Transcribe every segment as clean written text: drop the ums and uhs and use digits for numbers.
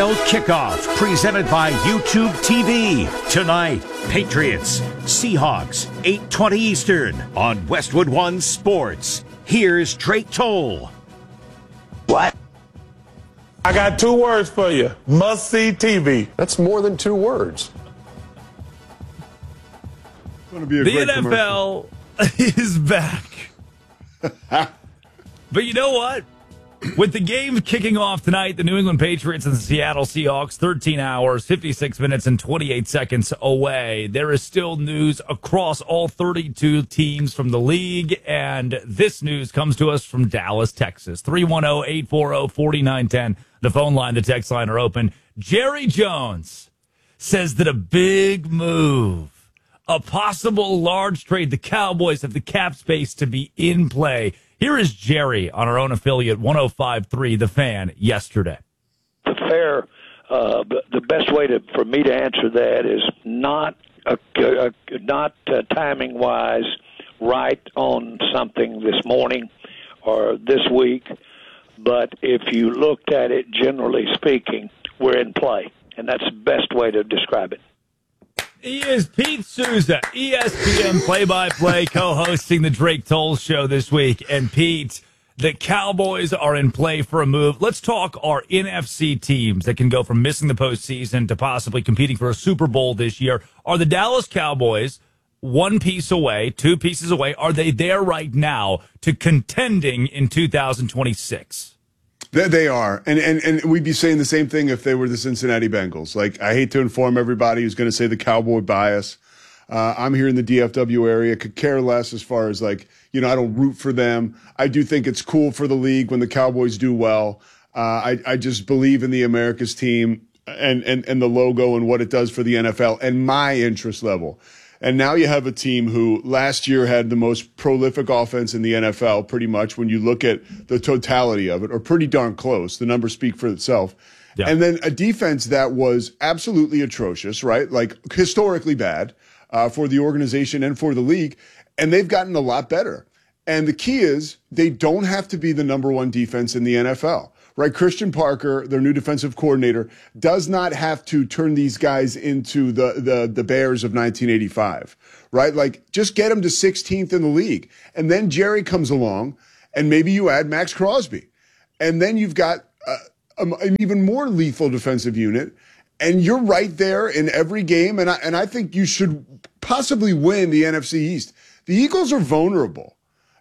Kickoff presented by YouTube TV. Tonight, Patriots, Seahawks, 8:20 Eastern on Westwood One Sports. Here's Drake Toll. What? I got 2 words for you. Must-see TV. That's more than 2 words. Going to be a the great NFL is back. But you know what? With the game kicking off tonight, the New England Patriots and the Seattle Seahawks, 13 hours, 56 minutes, and 28 seconds away, there is still news across all 32 teams from the league, and this news comes to us from Dallas, Texas. 310-840-4910. The phone line, the text line are open. Jerry Jones says that a big move, a possible large trade, the Cowboys have the cap space to be in play. Here is Jerry on our own affiliate, 105.3 The Fan, yesterday. The best way for me to answer that is not timing-wise right on something this morning or this week, but if you looked at it, generally speaking, we're in play, and that's the best way to describe it. He is Pete Souza, ESPN play-by-play, co-hosting the Drake Toll Show this week. And Pete, the Cowboys are in play for a move. Let's talk our NFC teams that can go from missing the postseason to possibly competing for a Super Bowl this year. Are the Dallas Cowboys 1 piece away, 2 pieces away? Are they there right now to contending in 2026? They are. And we'd be saying the same thing if they were the Cincinnati Bengals. Like, I hate to inform everybody who's going to say the Cowboy bias. I'm here in the DFW area, could care less as far as, like, I don't root for them. I do think it's cool for the league when the Cowboys do well. I just believe in the America's team and the logo and what it does for the NFL and my interest level. And now you have a team who last year had the most prolific offense in the NFL, pretty much, when you look at the totality of it, or pretty darn close. The numbers speak for itself. Yeah. And then a defense that was absolutely atrocious, right? Like, historically bad for the organization and for the league. And they've gotten a lot better. And the key is they don't have to be the number 1 defense in the NFL. Right, Christian Parker, their new defensive coordinator, does not have to turn these guys into the Bears of 1985, right? Like, just get them to 16th in the league. And then Jerry comes along, and maybe you add Max Crosby. And then you've got an even more lethal defensive unit, and you're right there in every game. And I think you should possibly win the NFC East. The Eagles are vulnerable.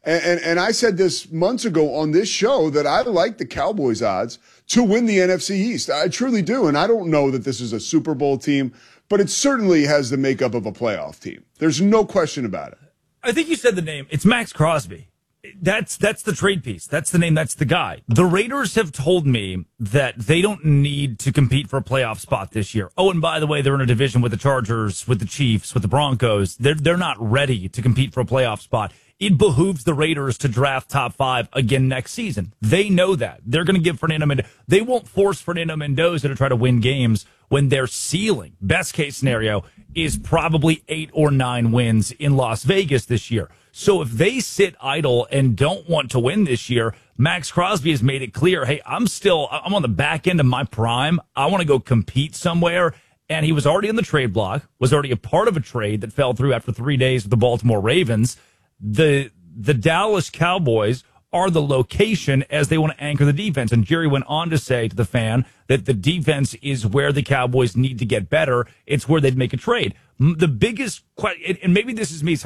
And I said this months ago on this show that I like the Cowboys' odds to win the NFC East. I truly do. And I don't know that this is a Super Bowl team, but it certainly has the makeup of a playoff team. There's no question about it. I think you said the name. It's Max Crosby. That's the trade piece. That's the name. That's the guy. The Raiders have told me that they don't need to compete for a playoff spot this year. Oh, and by the way, they're in a division with the Chargers, with the Chiefs, with the Broncos. They're not ready to compete for a playoff spot. It behooves the Raiders to draft top 5 again next season. They know that. They're going to give Fernando Mendoza. They won't force Fernando Mendoza to try to win games when their ceiling, best case scenario, is probably 8 or 9 wins in Las Vegas this year. So if they sit idle and don't want to win this year, Max Crosby has made it clear, hey, I'm on the back end of my prime. I want to go compete somewhere. And he was already in the trade block, was already a part of a trade that fell through after 3 days with the Baltimore Ravens. The Dallas Cowboys are the location as they want to anchor the defense. And Jerry went on to say to the Fan that the defense is where the Cowboys need to get better. It's where they'd make a trade. The biggest question, and maybe this is me,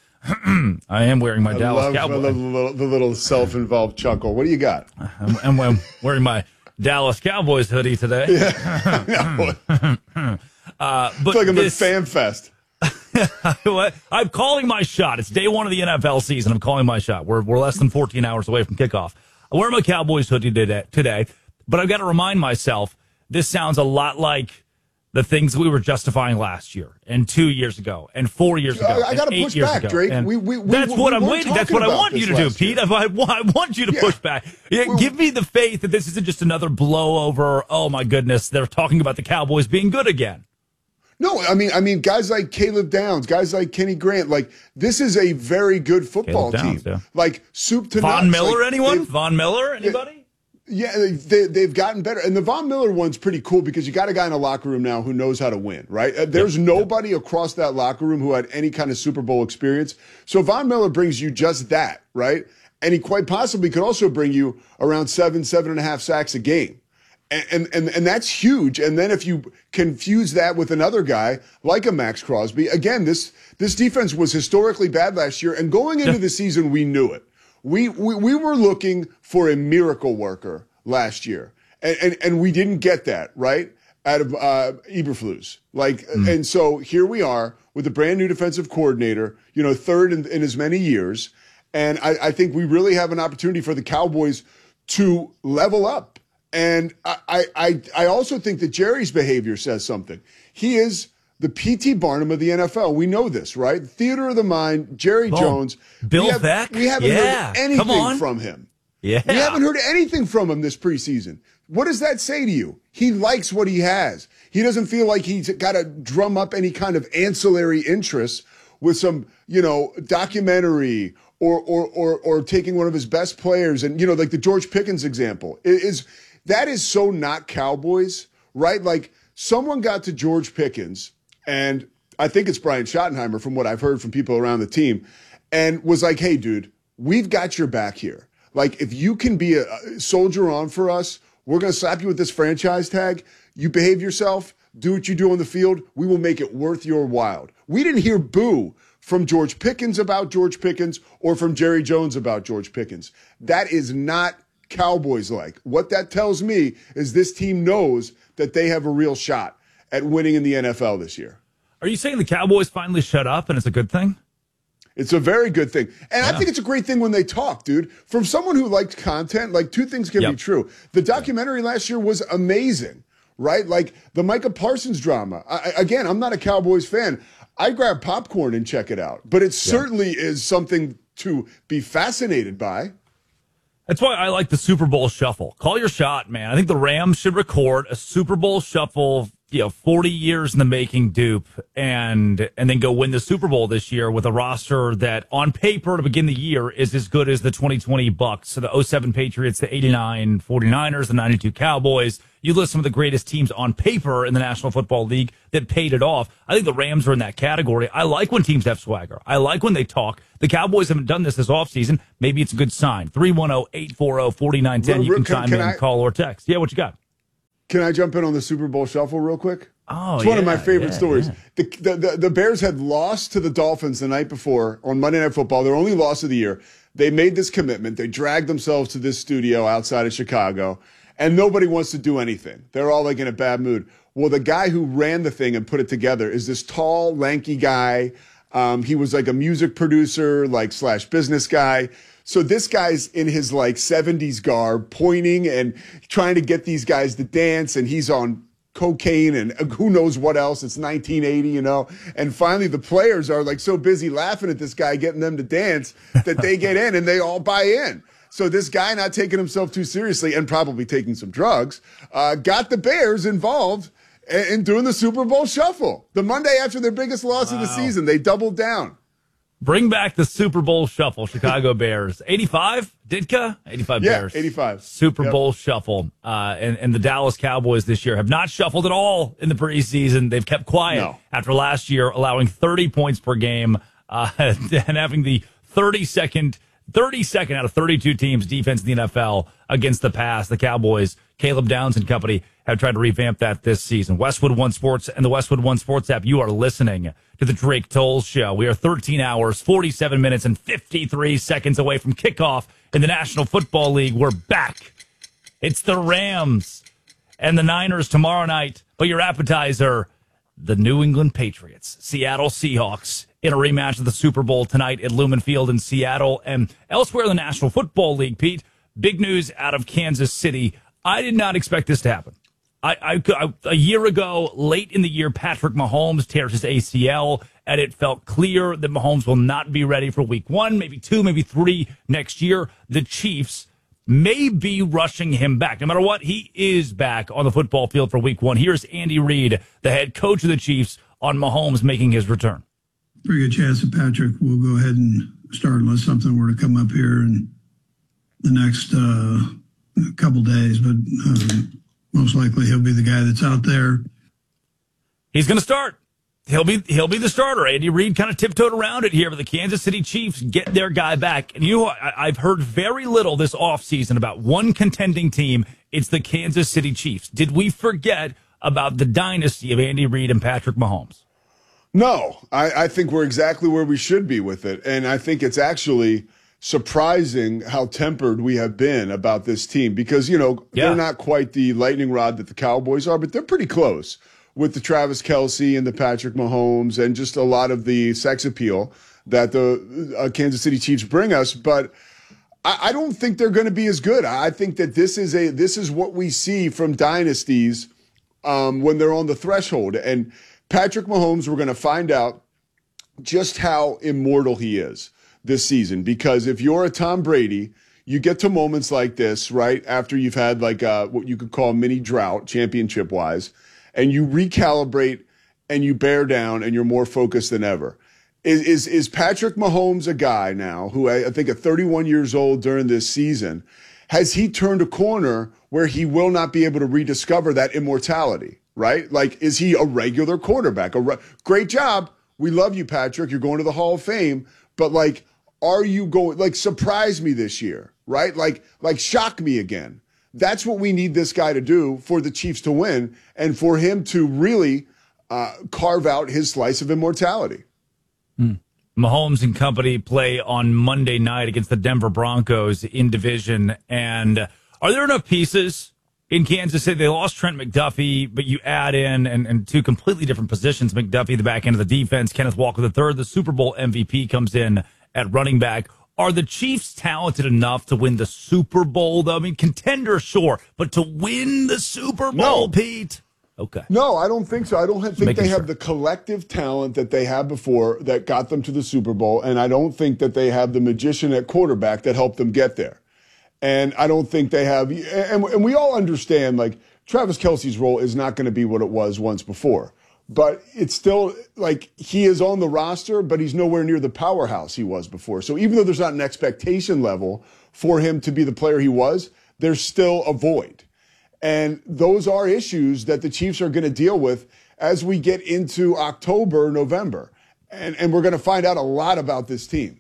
I am wearing my Dallas Cowboys. I love the little self-involved chuckle. What do you got? I'm wearing my Dallas Cowboys hoodie today. Yeah. But it's like I'm at Fan Fest. I'm calling my shot. It's day 1 of the NFL season. I'm calling my shot. We're less than 14 hours away from kickoff. I wear my Cowboys hoodie today, but I've got to remind myself this sounds a lot like the things we were justifying last year and 2 years ago and 4 years ago. I got to push back, Drake. That's what I'm waiting. That's what I want you to do, Pete. I want you to push back. Give me the faith that this isn't just another blowover. Oh my goodness, they're talking about the Cowboys being good again. No, I mean, guys like Caleb Downs, guys like Kenny Grant, like, this is a very good football team. Yeah. Like, soup to nuts. Von Miller, like, anyone? Von Miller, anybody? Yeah, they've gotten better. And the Von Miller one's pretty cool because you got a guy in the locker room now who knows how to win, right? There's nobody across that locker room who had any kind of Super Bowl experience. So Von Miller brings you just that, right? And he quite possibly could also bring you around 7.5 sacks a game. And that's huge. And then if you confuse that with another guy like a Max Crosby, again, this defense was historically bad last year. And going into the season, we knew it. We were looking for a miracle worker last year, and we didn't get that, right, out of Eberflus. And so here we are with a brand new defensive coordinator, third in as many years, and I think we really have an opportunity for the Cowboys to level up. And I also think that Jerry's behavior says something. He is the P.T. Barnum of the NFL. We know this, right? Theater of the mind, Jerry Jones. Bill Beck? We haven't heard anything from him. Yeah. We haven't heard anything from him this preseason. What does that say to you? He likes what he has. He doesn't feel like he's got to drum up any kind of ancillary interest with some, documentary or taking one of his best players. And, like the George Pickens example. That is so not Cowboys, right? Like someone got to George Pickens, and I think it's Brian Schottenheimer from what I've heard from people around the team, and was like, hey, dude, we've got your back here. Like, if you can be a soldier on for us, we're going to slap you with this franchise tag. You behave yourself, do what you do on the field. We will make it worth your while. We didn't hear boo from George Pickens about George Pickens or from Jerry Jones about George Pickens. That is not Cowboys-like. What that tells me is this team knows that they have a real shot at winning in the NFL this year. Are you saying the Cowboys finally shut up and it's a good thing? It's a very good thing. And I think it's a great thing when they talk, dude. From someone who liked content, like two things can be true. The documentary last year was amazing, right? Like the Micah Parsons drama. Again, I'm not a Cowboys fan. I grab popcorn and check it out. But it certainly is something to be fascinated by. That's why I like the Super Bowl shuffle. Call your shot, man. I think the Rams should record a Super Bowl shuffle, 40 years in the making dupe, and then go win the Super Bowl this year with a roster that on paper to begin the year is as good as the 2020 Bucs, so the 07 Patriots, the 89 49ers, the 92 Cowboys. You list some of the greatest teams on paper in the National Football League that paid it off. I think the Rams are in that category. I like when teams have swagger. I like when they talk. The Cowboys haven't done this offseason. Maybe it's a good sign. 310-840-4910. You can chime in, call, or text. Yeah, what you got? Can I jump in on the Super Bowl shuffle real quick? Oh, it's one of my favorite stories. Yeah. The Bears had lost to the Dolphins the night before on Monday Night Football, their only loss of the year. They made this commitment. They dragged themselves to this studio outside of Chicago, and nobody wants to do anything. They're all like in a bad mood. Well, the guy who ran the thing and put it together is this tall, lanky guy. He was like a music producer, / business guy. So this guy's in his 70s garb, pointing and trying to get these guys to dance, and he's on cocaine and who knows what else. It's 1980, And finally, the players are so busy laughing at this guy, getting them to dance, that they get in and they all buy in. So this guy, not taking himself too seriously and probably taking some drugs, got the Bears involved in doing the Super Bowl shuffle. The Monday after their biggest loss of the season, they doubled down. Bring back the Super Bowl shuffle, Chicago Bears. 85, Ditka? 85 Bears. 85. Super Bowl shuffle. And the Dallas Cowboys this year have not shuffled at all in the preseason. They've kept quiet after last year, allowing 30 points per game and having the 32nd out of 32 teams defense in the NFL against the pass. The Cowboys, Caleb Downs and company, have tried to revamp that this season. Westwood One Sports and the Westwood One Sports app. You are listening to the Drake Tolles Show. We are 13 hours, 47 minutes, and 53 seconds away from kickoff in the National Football League. We're back. It's the Rams and the Niners tomorrow night. But your appetizer, the New England Patriots, Seattle Seahawks, in a rematch of the Super Bowl tonight at Lumen Field in Seattle. And elsewhere in the National Football League, Pete, big news out of Kansas City. I did not expect this to happen. A year ago, late in the year, Patrick Mahomes tears his ACL, and it felt clear that Mahomes will not be ready for week 1, maybe 2, maybe 3 next year. The Chiefs may be rushing him back. No matter what, he is back on the football field for week 1. Here's Andy Reid, the head coach of the Chiefs, on Mahomes making his return. Pretty good chance that Patrick will go ahead and start unless something were to come up here in the next a couple days, but most likely he'll be the guy that's out there. He's going to start. He'll be the starter. Andy Reid kind of tiptoed around it here, but the Kansas City Chiefs get their guy back. And I've heard very little this offseason about one contending team. It's the Kansas City Chiefs. Did we forget about the dynasty of Andy Reid and Patrick Mahomes? No, I think we're exactly where we should be with it. And I think it's actually surprising how tempered we have been about this team because, they're not quite the lightning rod that the Cowboys are, but they're pretty close with the Travis Kelce and the Patrick Mahomes and just a lot of the sex appeal that the Kansas City Chiefs bring us. But I don't think they're going to be as good. I think that this is what we see from dynasties when they're on the threshold. And Patrick Mahomes, we're going to find out just how immortal he is this season. Because if you're a Tom Brady, you get to moments like this, right, after you've had like what you could call a mini drought, championship-wise, and you recalibrate and you bear down and you're more focused than ever. Is Patrick Mahomes a guy now who I think at 31 years old during this season, has he turned a corner where he will not be able to rediscover that immortality, right? Like, is he a regular quarterback? Great job. We love you, Patrick. You're going to the Hall of Fame. But, like, are you going, like, surprise me this year, right? Like shock me again. That's what we need this guy to do for the Chiefs to win and for him to really carve out his slice of immortality. Mahomes and company play on Monday night against the Denver Broncos in division. And are there enough pieces in Kansas City? They lost Trent McDuffie, but you add in and two completely different positions. McDuffie, the back end of the defense. Kenneth Walker, the third. The Super Bowl MVP comes in at running back. Are the Chiefs talented enough to win the Super Bowl, though? I mean, contender, sure, but to win the Super Bowl, Pete? Okay. No, I don't think so. I don't think they have the collective talent that they had before that got them to the Super Bowl, and I don't think that they have the magician at quarterback that helped them get there. And I don't think they have, and we all understand, like, Travis Kelce's role is not going to be what it was once before. But it's still, like, he is on the roster, but he's nowhere near the powerhouse he was before. So even though there's not an expectation level for him to be the player he was, there's still a void. And those are issues that the Chiefs are going to deal with as we get into October, November. And we're going to find out a lot about this team.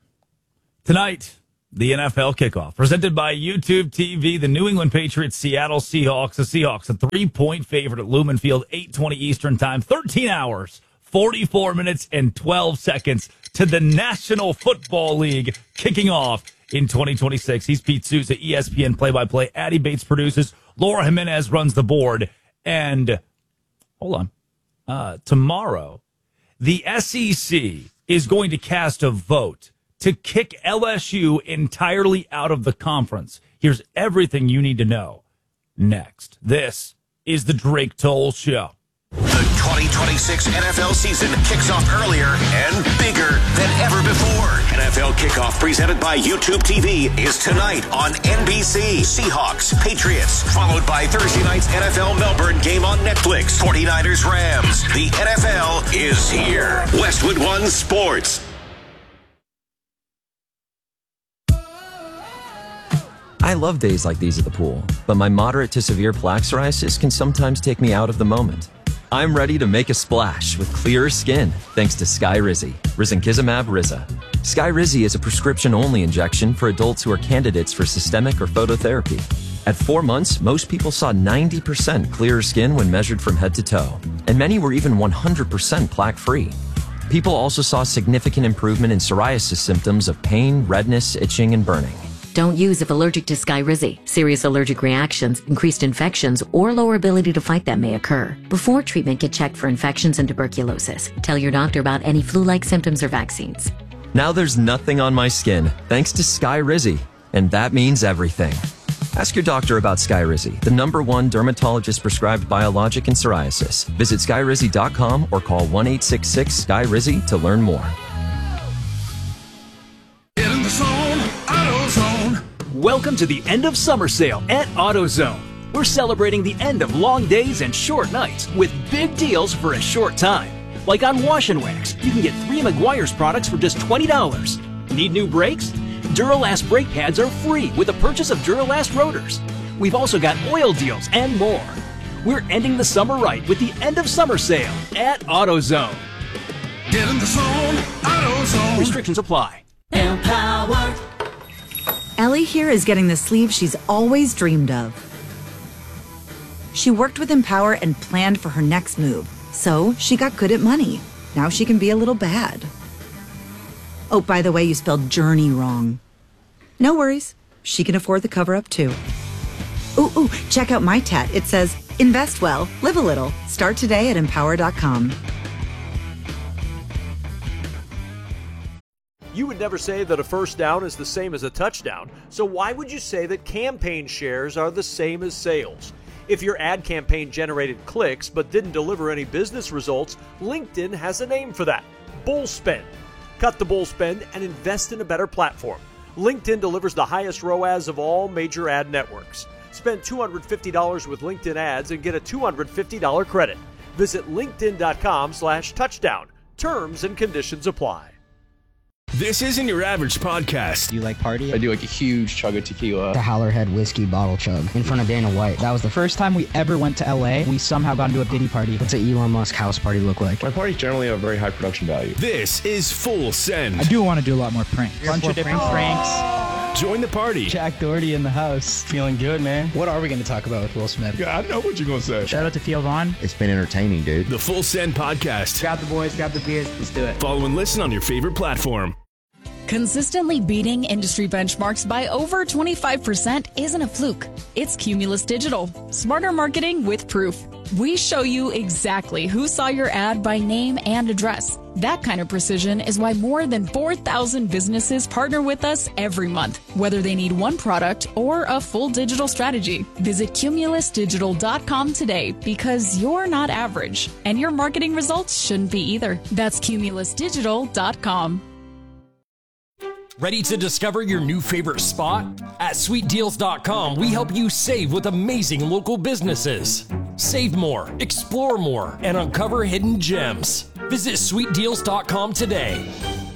Tonight, the NFL kickoff, presented by YouTube TV, the New England Patriots, Seattle Seahawks. The Seahawks, a 3-point favorite at Lumen Field, 8:20 Eastern Time, 13 hours, 44 minutes, and 12 seconds to the National Football League kicking off in 2026. He's Pete Souza, ESPN play-by-play. Addie Bates produces. Laura Jimenez runs the board. And, hold on, tomorrow, the SEC is going to cast a vote to kick LSU entirely out of the conference. Here's everything you need to know next. This is the Drake Toll Show. The 2026 NFL season kicks off earlier and bigger than ever before. NFL Kickoff, presented by YouTube TV, is tonight on NBC. Seahawks, Patriots, followed by Thursday night's NFL Melbourne game on Netflix. 49ers, Rams. The NFL is here. Westwood One Sports. I love days like these at the pool, but my moderate to severe plaque psoriasis can sometimes take me out of the moment. I'm ready to make a splash with clearer skin thanks to Skyrizi, risankizumab Riza. Skyrizi is a prescription-only injection for adults who are candidates for systemic or phototherapy. At 4 months, most people saw 90% clearer skin when measured from head to toe, and many were even 100% plaque-free. People also saw significant improvement in psoriasis symptoms of pain, redness, itching, and burning. Don't use if allergic to Skyrizi. Serious allergic reactions, increased infections, or lower ability to fight them may occur. Before treatment, get checked for infections and tuberculosis. Tell your doctor about any flu-like symptoms or vaccines. Now there's nothing on my skin thanks to Skyrizi, and that means everything. Ask your doctor about Skyrizi, the #1 dermatologist-prescribed biologic in psoriasis. Visit Skyrizi.com or call 1-866-SKYRIZI to learn more. Welcome to the end of summer sale at AutoZone. We're celebrating the end of long days and short nights with big deals for a short time. Like on Wash and Wax, you can get 3 Meguiar's products for just $20. Need new brakes? Duralast brake pads are free with the purchase of Duralast rotors. We've also got oil deals and more. We're ending the summer right with the end of summer sale at AutoZone. Get in the zone, AutoZone. Restrictions apply. Empower. Ellie here is getting the sleeve she's always dreamed of. She worked with Empower and planned for her next move, so she got good at money. Now she can be a little bad. Oh, by the way, you spelled journey wrong. No worries. She can afford the cover-up, too. Ooh, check out my tat. It says, invest well, live a little. Start today at Empower.com. You would never say that a first down is the same as a touchdown, so why would you say that campaign shares are the same as sales? If your ad campaign generated clicks but didn't deliver any business results, LinkedIn has a name for that: bull spend. Cut the bull spend and invest in a better platform. LinkedIn delivers the highest ROAS of all major ad networks. Spend $250 with LinkedIn ads and get a $250 credit. Visit linkedin.com/touchdown. Terms and conditions apply. This isn't your average podcast. Do you like party? I do like a huge chug of tequila. The Howlerhead whiskey bottle chug in front of Dana White. That was the first time we ever went to LA. We somehow got into a Diddy party. What's an Elon Musk house party look like? My parties generally have very high production value. This is Full Send. I do want to do a lot more pranks. Bunch of different pranks. Join the party. Jack Doherty in the house. Feeling good, man. What are we going to talk about with Will Smith? Yeah, I know what you're going to say. Shout out to Theo Vaughn. It's been entertaining, dude. The Full Send podcast. Grab the boys, grab the beers. Let's do it. Follow and listen on your favorite platform. Consistently beating industry benchmarks by over 25% isn't a fluke. It's Cumulus Digital. Smarter marketing with proof. We show you exactly who saw your ad by name and address. That kind of precision is why more than 4,000 businesses partner with us every month, whether they need one product or a full digital strategy. Visit cumulusdigital.com today because you're not average, and your marketing results shouldn't be either. That's cumulusdigital.com. Ready to discover your new favorite spot? At sweetdeals.com, we help you save with amazing local businesses. Save more, explore more, and uncover hidden gems. Visit sweetdeals.com today.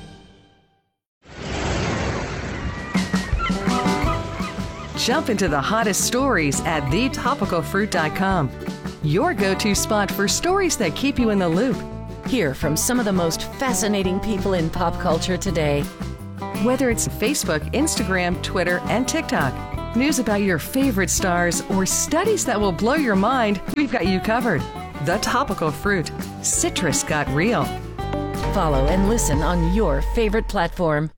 Jump into the hottest stories at thetopicalfruit.com. Your go-to spot for stories that keep you in the loop. Hear from some of the most fascinating people in pop culture today. Whether it's Facebook, Instagram, Twitter, and TikTok, news about your favorite stars, or studies that will blow your mind, we've got you covered. The Topical Fruit. Citrus got real. Follow and listen on your favorite platform.